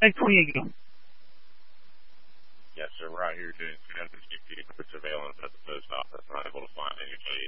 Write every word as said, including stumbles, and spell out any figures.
Take twenty-eight gallons. Yes, sir. We're out here doing three hundred sixty degree surveillance at the post office. We're not able to find anybody